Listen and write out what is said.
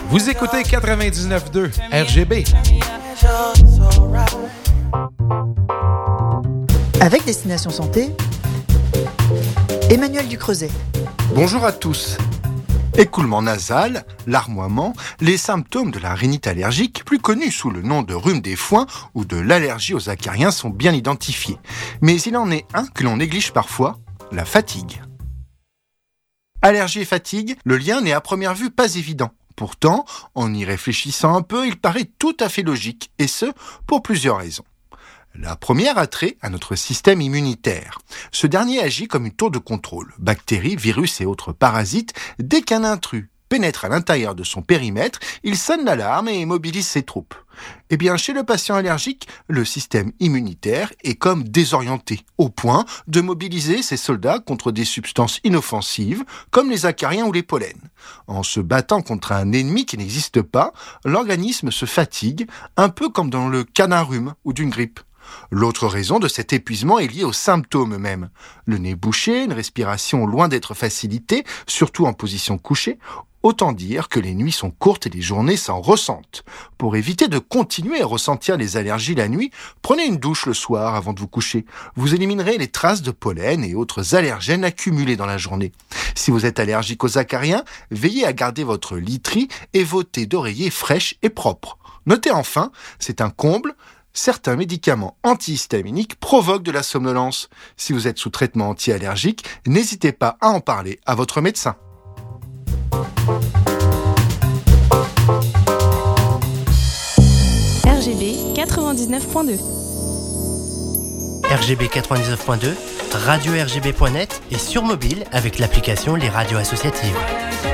Vous écoutez 99.2 RGB. Avec Destination Santé, Emmanuel Ducreuset. Bonjour à tous. Écoulement nasal, larmoiement, les symptômes de la rhinite allergique, plus connus sous le nom de rhume des foins ou de l'allergie aux acariens, sont bien identifiés. Mais il en est un que l'on néglige parfois, la fatigue. Allergie et fatigue, le lien n'est à première vue pas évident. Pourtant, en y réfléchissant un peu, il paraît tout à fait logique, et ce, pour plusieurs raisons. La première a trait à notre système immunitaire. Ce dernier agit comme une tour de contrôle. Bactéries, virus et autres parasites, dès qu'un intrus pénètre à l'intérieur de son périmètre, il sonne l'alarme et mobilise ses troupes. Eh bien, chez le patient allergique, le système immunitaire est comme désorienté, au point de mobiliser ses soldats contre des substances inoffensives, comme les acariens ou les pollens. En se battant contre un ennemi qui n'existe pas, l'organisme se fatigue, un peu comme dans le cas d'un rhume ou d'une grippe. L'autre raison de cet épuisement est liée aux symptômes eux-mêmes. Le nez bouché, une respiration loin d'être facilitée, surtout en position couchée. Autant dire que les nuits sont courtes et les journées s'en ressentent. Pour éviter de continuer à ressentir les allergies la nuit, prenez une douche le soir avant de vous coucher. Vous éliminerez les traces de pollen et autres allergènes accumulés dans la journée. Si vous êtes allergique aux acariens, veillez à garder votre literie et vos thés d'oreiller fraîches et propres. Notez enfin, c'est un comble, certains médicaments antihistaminiques provoquent de la somnolence. Si vous êtes sous traitement anti-allergique, n'hésitez pas à en parler à votre médecin. RGB 99.2 RGB 99.2, radio-rgb.net et sur mobile avec l'application Les Radios Associatives.